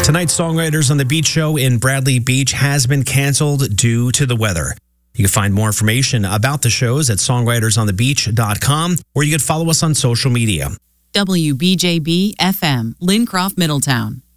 Tonight's Songwriters on the Beach show in Bradley Beach has been canceled due to the weather. You can find more information about the shows at songwritersonthebeach.com, or you can follow us on social media. WBJB FM, Lincroft, Middletown.